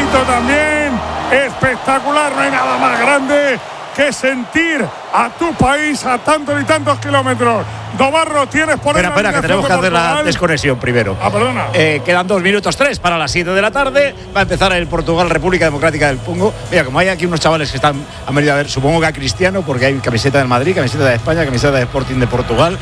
bonito también, espectacular, no hay nada más grande que sentir a tu país a tantos y tantos kilómetros. Domarro, tienes por ahí. Espera, que tenemos que hacer la desconexión primero. Perdona. Quedan 2 minutos 3 para las 7 de la tarde. Va a empezar el Portugal, República Democrática del Congo. Mira, como hay aquí unos chavales que han venido a ver, supongo que a Cristiano, porque hay camiseta del Madrid, camiseta de España, camiseta de Sporting de Portugal.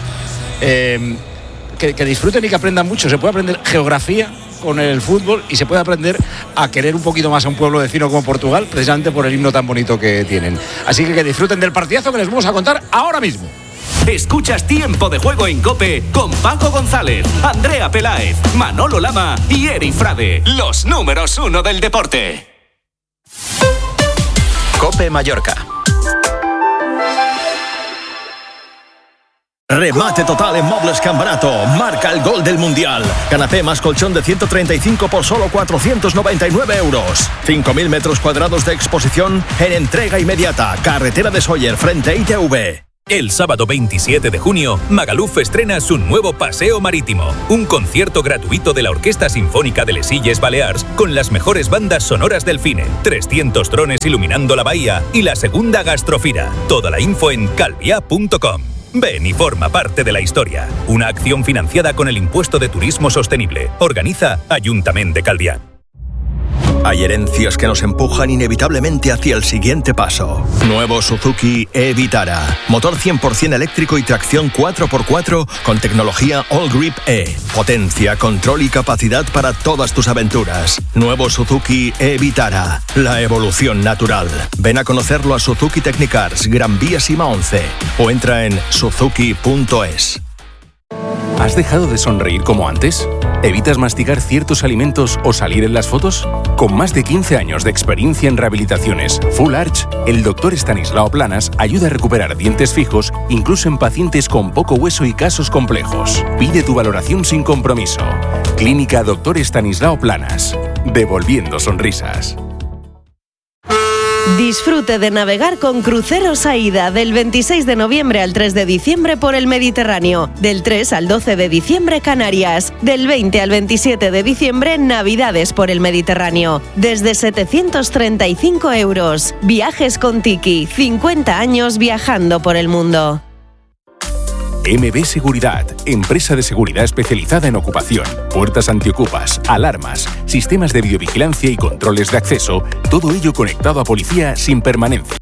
Que disfruten y que aprendan mucho. Se puede aprender geografía con el fútbol y se puede aprender a querer un poquito más a un pueblo vecino como Portugal, precisamente por el himno tan bonito que tienen. Así que disfruten del partidazo que les vamos a contar ahora mismo. Escuchas Tiempo de Juego en COPE con Paco González, Andrea Peláez, Manolo Lama y Eri Frade, los números 1 del deporte. COPE Mallorca. Remate total en Mobles Can Barato. Marca el gol del Mundial. Canapé más colchón de 135 por solo 499 euros. 5.000 metros cuadrados de exposición en entrega inmediata. Carretera de Sóller frente a ITV. El sábado 27 de junio, Magaluf estrena su nuevo Paseo Marítimo, un concierto gratuito de la Orquesta Sinfónica de Les Illes Balears con las mejores bandas sonoras del cine, 300 drones iluminando la bahía y la segunda gastrofira. Toda la info en calvia.com. Ven y forma parte de la historia. Una acción financiada con el Impuesto de Turismo Sostenible. Organiza Ayuntamiento de Calviá. Hay herencias que nos empujan inevitablemente hacia el siguiente paso. Nuevo Suzuki e-Vitara. Motor 100% eléctrico y tracción 4x4 con tecnología All Grip E. Potencia, control y capacidad para todas tus aventuras. Nuevo Suzuki e-Vitara. La evolución natural. Ven a conocerlo a Suzuki Technicars, Gran Vía Sima 11 o entra en suzuki.es. ¿Has dejado de sonreír como antes? ¿Evitas masticar ciertos alimentos o salir en las fotos? Con más de 15 años de experiencia en rehabilitaciones Full Arch, el Dr. Estanislao Planas ayuda a recuperar dientes fijos incluso en pacientes con poco hueso y casos complejos. Pide tu valoración sin compromiso. Clínica Dr. Estanislao Planas. Devolviendo sonrisas. Disfrute de navegar con Cruceros AIDA del 26 de noviembre al 3 de diciembre por el Mediterráneo, del 3 al 12 de diciembre Canarias, del 20 al 27 de diciembre Navidades por el Mediterráneo, desde 735 euros. Viajes con Tiki, 50 años viajando por el mundo. MB Seguridad, empresa de seguridad especializada en ocupación, puertas antiocupas, alarmas, sistemas de videovigilancia y controles de acceso, todo ello conectado a policía sin permanencia.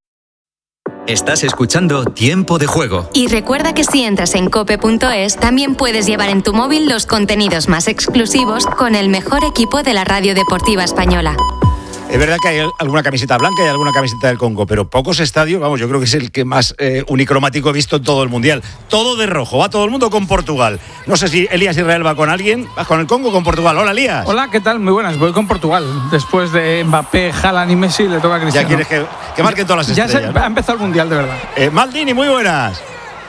Estás escuchando Tiempo de Juego. Y recuerda que si entras en cope.es, también puedes llevar en tu móvil los contenidos más exclusivos con el mejor equipo de la radio deportiva española. Es verdad que hay alguna camiseta blanca y alguna camiseta del Congo, pero pocos estadios, vamos, yo creo que es el que más unicromático he visto en todo el Mundial. Todo de rojo, va todo el mundo con Portugal. No sé si Elías Israel va con alguien, ¿vas con el Congo o con Portugal? Hola, Elías. Hola, ¿qué tal? Muy buenas, voy con Portugal. Después de Mbappé, Haaland y Messi, le toca a Cristiano. Ya quieres que marquen todas las estrellas, Ya ha empezado el Mundial, de verdad. Maldini, muy buenas.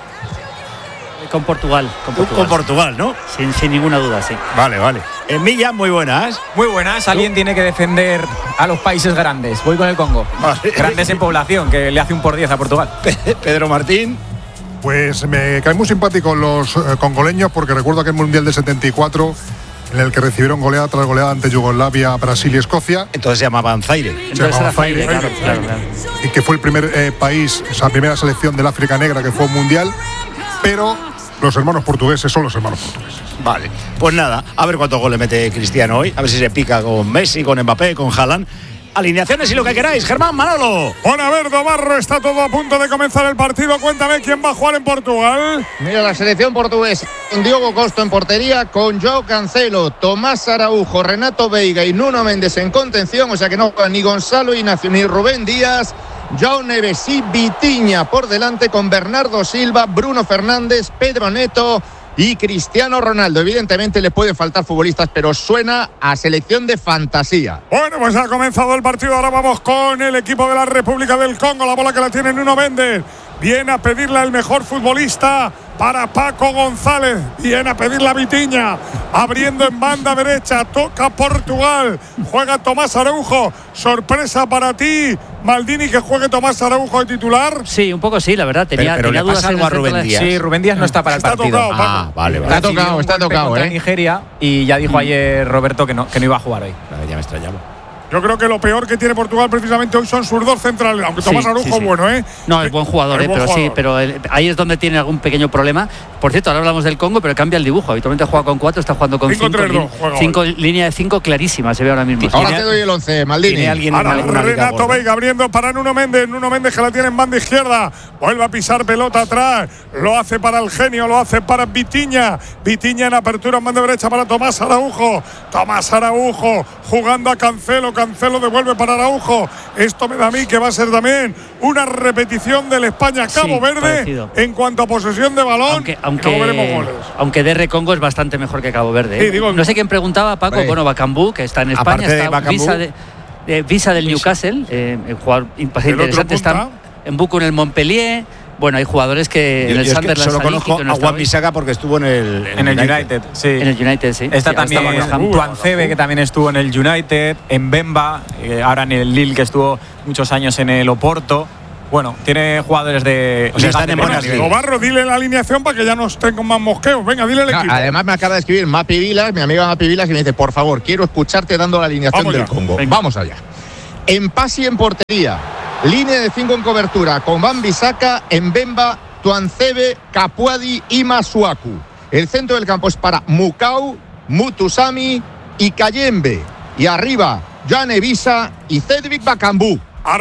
Con Portugal. Con Portugal, ¿no? Sin ninguna duda, sí. Vale. Milla, muy buenas. Muy buenas. Alguien tiene que defender a los países grandes. Voy con el Congo. Vale. Grandes en población, que le hace un por 10 a Portugal. Pedro Martín. Pues me caen muy simpáticos los congoleños porque recuerdo aquel Mundial de 74 en el que recibieron goleada tras goleada ante Yugoslavia, Brasil y Escocia. Entonces se llamaban Zaire. Claro. Y que fue el primer país, o sea, la primera selección del África Negra que fue un Mundial, pero los hermanos portugueses son los hermanos portugueses. Vale, pues nada, a ver cuántos goles mete Cristiano hoy, a ver si se pica con Messi, con Mbappé, con Haaland. Alineaciones y lo que queráis, Germán, Manolo. Bueno, a ver, Domarro, está todo a punto de comenzar el partido. Cuéntame quién va a jugar en Portugal. Mira, la selección portuguesa con Diogo Costa en portería, con João Cancelo, Tomás Araujo, Renato Veiga y Nuno Méndez en contención, o sea que no juegan ni Gonzalo Ignacio ni Rubén Díaz. João Neves y Vitinha por delante con Bernardo Silva, Bruno Fernández, Pedro Neto y Cristiano Ronaldo. Evidentemente le pueden faltar futbolistas, pero suena a selección de fantasía. Bueno, pues ha comenzado el partido. Ahora vamos con el equipo de la República del Congo. La bola que la tiene Nuno Méndez. Viene a pedirle al mejor futbolista para Paco González. Viene a pedirle a Vitinha. Abriendo en banda derecha. Toca Portugal. Juega Tomás Araujo. Sorpresa para ti, Maldini, que juegue Tomás Araujo de titular. Sí, un poco sí, la verdad. Tenía dudas algo a Rubén Díaz. Sí, Rubén Díaz no está para el partido. Tocado, vale. Está tocado, contra Nigeria y ya dijo ayer Roberto que no iba a jugar hoy. Ya me extrañaba. Yo creo que lo peor que tiene Portugal precisamente hoy son sus dos centrales, aunque Tomás Araujo bueno, No, es buen jugador, pero ahí es donde tiene algún pequeño problema. Por cierto, ahora hablamos del Congo, pero cambia el dibujo. Habitualmente juega con 4, está jugando con 5. Línea de 5 clarísima, se ve ahora mismo. Ahora te doy el 11, Maldini. Ahora Renato Veiga abriendo para Nuno Méndez. Nuno Méndez que la tiene en banda izquierda. Vuelve a pisar pelota atrás. Lo hace para el genio, lo hace para Vitinha. Vitinha en apertura en banda derecha para Tomás Araujo. Tomás Araujo jugando a Cancelo. Cancelo devuelve para Araujo. Esto me da a mí que va a ser también una repetición del España-Cabo Verde parecido. En cuanto a posesión de balón. Aunque DR Congo es bastante mejor que Cabo Verde. No sé quién preguntaba, Paco. Bueno, Bakambu, que está en España, está visa del Newcastle, el jugador interesante, está en Buco en el Montpellier. Bueno, hay jugadores que en el Sunderland solo conozco a Juan Bisaca porque estuvo en el United. Sí. En el United, sí. Está también Tuancebe, que también estuvo en el United, en Bemba, ahora en el Lille, que estuvo muchos años en el Oporto. Bueno, tiene jugadores de. Están en buenas ligas. Barro, dile la alineación para que ya nos tengan más mosqueos. Venga, dile el equipo. Además, me acaba de escribir Mapi Vilas, mi amiga Mapi Vilas, y me dice: por favor, quiero escucharte dando la alineación del Congo. Venga. Vamos allá. Empasi en portería. Línea de 5 en cobertura. Con Van Bissaka, Mbemba, Tuancebe, Capuadi y Masuaku. El centro del campo es para Mukau, Mutusami y Kayembe. Y arriba, Jan Evisa y Cedric Bakambu.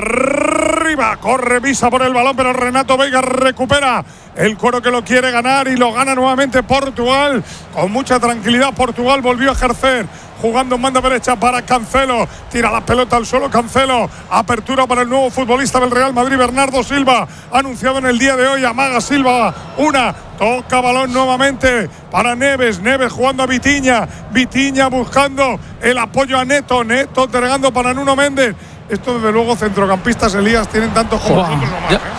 Arriba, corre Visa por el balón, pero Renato Veiga recupera el Coro que lo quiere ganar y lo gana nuevamente Portugal. Con mucha tranquilidad Portugal volvió a ejercer, jugando en banda derecha para Cancelo. Tira la pelota al suelo Cancelo. Apertura para el nuevo futbolista del Real Madrid, Bernardo Silva. Anunciado en el día de hoy, amaga Silva. Toca balón nuevamente para Neves. Neves jugando a Vitinha. Vitinha buscando el apoyo a Neto. Neto entregando para Nuno Méndez. Esto, desde luego, centrocampistas, Elías, tienen tantos como nosotros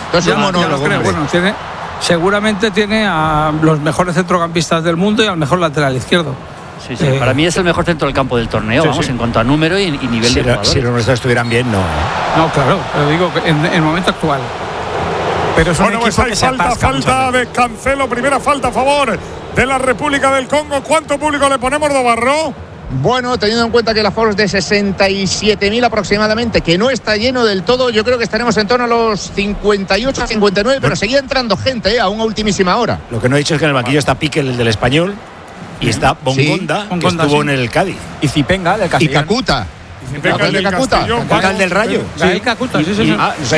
nomás. Seguramente tiene a los mejores centrocampistas del mundo y al mejor lateral izquierdo. Sí, para mí es el mejor centro del campo del torneo, en cuanto a número y nivel de jugadores. Si los nuestros estuvieran bien, no. No, claro, pero digo que en el momento actual. Pero pues hay falta de Cancelo, primera falta a favor de la República del Congo. ¿Cuánto público le ponemos, Dobarro? Bueno, teniendo en cuenta que el aforo es de 67.000 aproximadamente, que no está lleno del todo, yo creo que estaremos en torno a los 58, 59, pero seguía entrando gente a una ultimísima hora. Lo que no he dicho es que en el banquillo está Pique, el del Español, y está Bongonda, que estuvo en el Cádiz. Y Zipenga, del Castellón. Y Cacuta. El de Cacuta. El del Rayo. Sí, Cacuta, sí.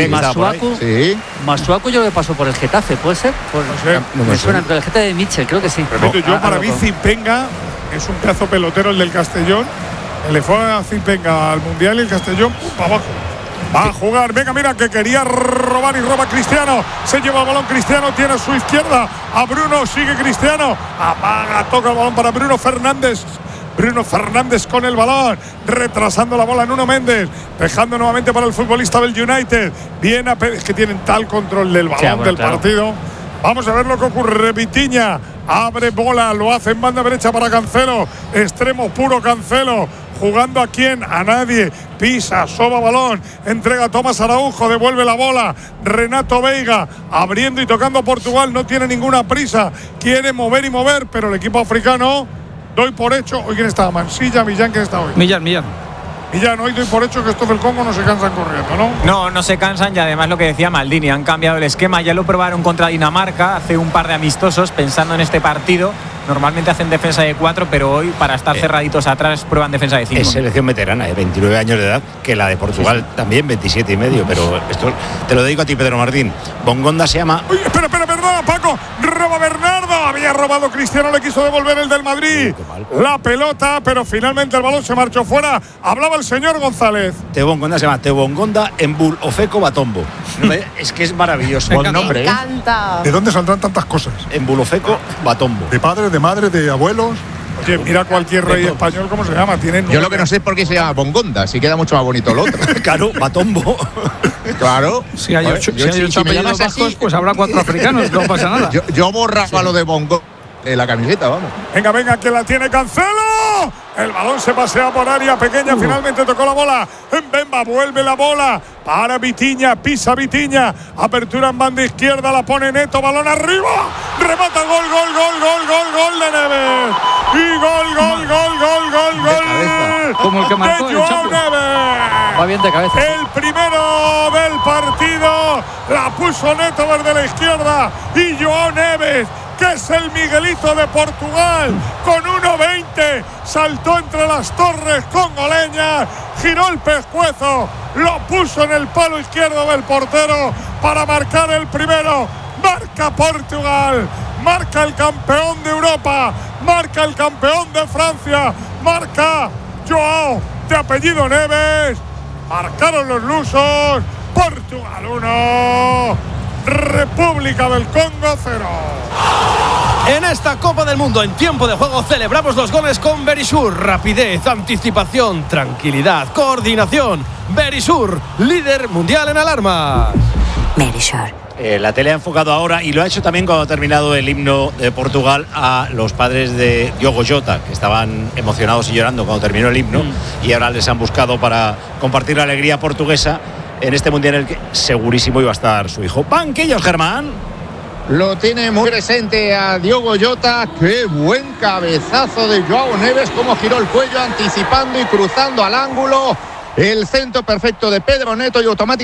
Masuaku yo lo paso por el Getafe, ¿puede ser? No me suena, pero el Getafe de Mitchell, creo que sí. Yo para mí Zipenga es un pedazo pelotero, el del Castellón. Le fue a Zipenga al Mundial y el Castellón para abajo. Va a jugar, venga, mira, que quería robar y roba Cristiano. Se lleva el balón Cristiano, tiene a su izquierda a Bruno, sigue Cristiano. Apaga, toca el balón para Bruno Fernández. Bruno Fernández con el balón, retrasando la bola Nuno Méndez, dejando nuevamente para el futbolista del United. Bien, es que tienen tal control del balón del partido. Vamos a ver lo que ocurre. Vitinha abre bola, lo hace en banda derecha para Cancelo. Extremo puro Cancelo. ¿Jugando a quién? A nadie. Pisa, soba balón. Entrega a Tomás Araujo, devuelve la bola. Renato Veiga abriendo y tocando a Portugal. No tiene ninguna prisa. Quiere mover y mover, pero el equipo africano, doy por hecho. ¿Hoy quién está? Mansilla, Millán, ¿quién está hoy? Millán. Millán, hoy doy por hecho que estos del Congo no se cansan corriendo, ¿no? No se cansan, y además lo que decía Maldini, han cambiado el esquema. Ya lo probaron contra Dinamarca hace un par de amistosos pensando en este partido. Normalmente hacen defensa de 4, pero hoy, para estar cerraditos atrás, prueban defensa de 5. Es selección veterana, 29 años de edad, que la de Portugal también, 27 y medio. Pero esto te lo dedico a ti, Pedro Martín. Bongonda se llama. Uy, espera, Paco. Roba Bernardo. Había robado Cristiano, le quiso devolver el del Madrid. La pelota, pero finalmente el balón se marchó fuera. Hablaba el señor González. Teo Bongonda se llama Teo Bongonda en Bulofeco Batombo. Es que es maravilloso. Buen nombre. Me encanta. ¿De dónde saldrán tantas cosas? En Bulofeco Batombo. De padres, de madres, de abuelos. Oye, mira cualquier rey español cómo se llama. Yo lo que no sé es por qué se llama Bongonda, si queda mucho más bonito lo otro. Claro, Batombo. Claro. Si hay 8 apellidos vascos, pues habrá 4 africanos, no pasa nada. Yo borraba lo de Bongo en la camiseta, vamos. Venga, que la tiene Cancelo. El balón se pasea por área pequeña, finalmente tocó la bola. Mbemba vuelve la bola para Vitinha, pisa Vitinha. Apertura en banda izquierda, la pone Neto, balón arriba. Remata, gol de Neves. Y gol. Como el que marcó de Joao Neves. Va bien de cabeza. El primero del partido la puso Neto desde la izquierda y Joao Neves, que es el Miguelito de Portugal, con 1.20, saltó entre las torres congoleñas, giró el pescuezo, lo puso en el palo izquierdo del portero para marcar el primero. Marca Portugal, marca el campeón de Europa, marca el campeón de Francia, marca Joao de apellido Neves. Marcaron los lusos. Portugal 1, República del Congo 0. En esta Copa del Mundo, en tiempo de juego, celebramos los goles con Verisur. Rapidez, anticipación, tranquilidad, coordinación. Verisur, líder mundial en alarmas. Verisur. La tele ha enfocado ahora, y lo ha hecho también cuando ha terminado el himno de Portugal, a los padres de Diogo Jota, que estaban emocionados y llorando cuando terminó el himno, y ahora les han buscado para compartir la alegría portuguesa en este mundial en el que segurísimo iba a estar su hijo. Banquillos, Germán. Lo tiene muy presente a Diogo Jota. Qué buen cabezazo de Joao Neves, cómo giró el cuello anticipando y cruzando al ángulo. El centro perfecto de Pedro Neto y automáticamente